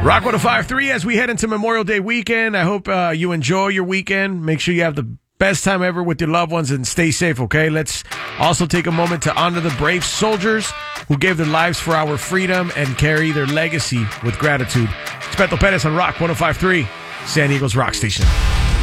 Rock 105.3 as we head into Memorial Day weekend. I hope you enjoy your weekend. Make sure you have the best time ever with your loved ones and stay safe, okay? Let's also take a moment to honor the brave soldiers who gave their lives for our freedom and carry their legacy with gratitude. It's Beto Perez on Rock 105.3, San Diego's Rock Station.